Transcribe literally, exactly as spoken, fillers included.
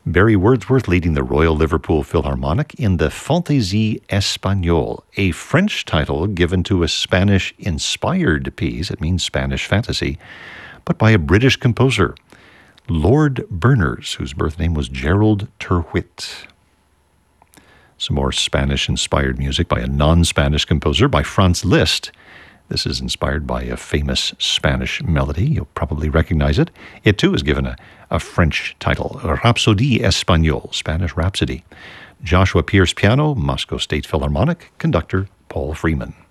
Barry Wordsworth leading the Royal Liverpool Philharmonic in the Fantaisie Espagnole, a French title given to a Spanish-inspired piece, it means Spanish fantasy, but by a British composer, Lord Berners, whose birth name was Gerald Terwit. Some more Spanish-inspired music by a non-Spanish composer, by Franz Liszt. This is inspired by a famous Spanish melody. You'll probably recognize it. It, too, is given a, a French title, Rhapsodie Espagnole, Spanish Rhapsody. Joshua Pierce piano, Moscow State Philharmonic, conductor Paul Freeman.